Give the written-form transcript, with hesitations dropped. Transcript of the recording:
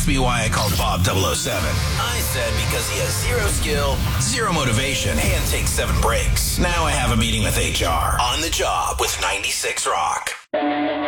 asked me why I called Bob 007. I said because he has zero skill, zero motivation, and takes 7 breaks. Now I have a meeting with HR. On the job with 96 Rock.